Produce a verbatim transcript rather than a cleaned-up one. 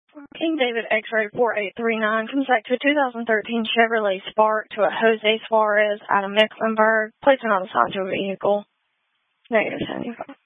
King David X-ray four eight three nine comes back to a two thousand thirteen Chevrolet Spark to a Jose Suarez out of Mecklenburg. Placement on assigned to a vehicle. Negative seventy-five.